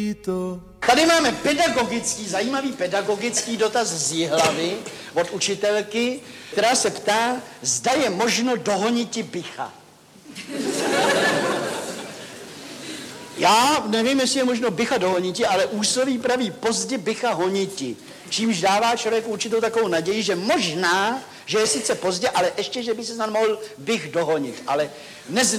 líto. Tady máme zajímavý pedagogický dotaz z Jihlavy od učitelky, která se ptá, zda je možno dohoniti bycha. Já nevím, jestli je možno bycha dohoniti, ale úsloví praví pozdě bycha honiti. Čímž dává člověku určitou takovou naději, že možná, že je sice pozdě, ale ještě, že by se snad mohl bych dohonit. Ale neznám